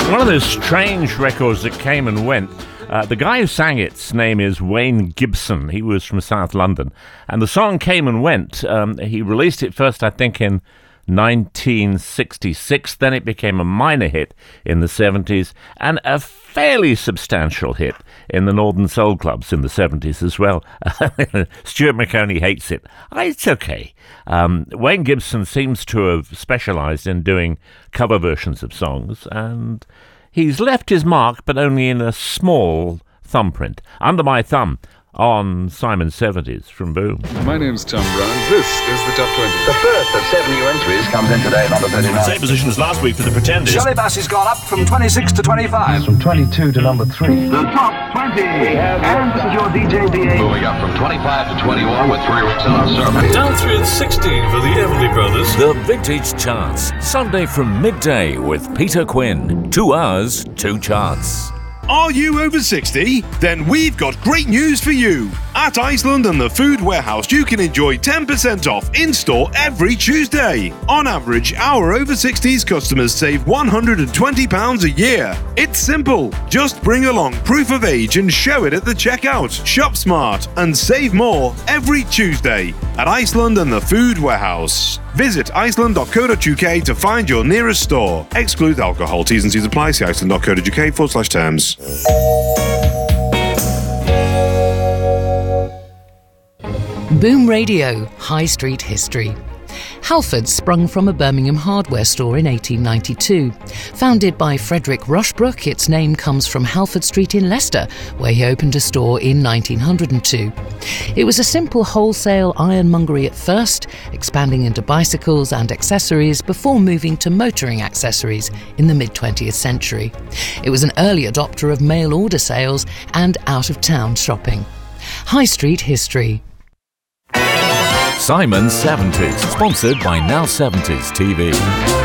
One of those strange records that came and went. The guy who sang it's name is Wayne Gibson. He was from South London. And the song came and went. He released it first, I think, in 1966. Then it became a minor hit in the 70s and a fairly substantial hit in the Northern Soul clubs in the 70s as well. Stuart McConey hates it. It's okay. Wayne Gibson seems to have specialised in doing cover versions of songs, and he's left his mark, but only in a small thumbprint. Under My Thumb on Simon 70s from Boom. My name's Tom Brown. This is the Top 20. The first of 7 new entries comes in today, number 39. Same position as last week for The Pretenders. Shirley Bassey's gone up from 26 to 25. From 22 to number 3. The Top 20. And this is your DJ DA. Moving up from 25 to 21 with 3 weeks on our survey. Down 3 and 16 for the Everly Brothers. The Vintage Charts, Sunday from midday with Peter Quinn. 2 hours, 2 charts. Are you over 60? Then we've got great news for you. At Iceland and the Food Warehouse, you can enjoy 10% off in-store every Tuesday. On average, our over 60s customers save £120 a year. It's simple. Just bring along proof of age and show it at the checkout. Shop smart and save more every Tuesday at Iceland and the Food Warehouse. Visit iceland.co.uk to find your nearest store. Exclude alcohol. T's and C's apply. See iceland.co.uk/terms. Boom Radio, High Street History. Halford sprung from a Birmingham hardware store in 1892. Founded by Frederick Rushbrook, its name comes from Halford Street in Leicester, where he opened a store in 1902. It was a simple wholesale ironmongery at first, expanding into bicycles and accessories before moving to motoring accessories in the mid-20th century. It was an early adopter of mail order sales and out-of-town shopping. High Street History. Simon 70s, sponsored by Now 70s TV.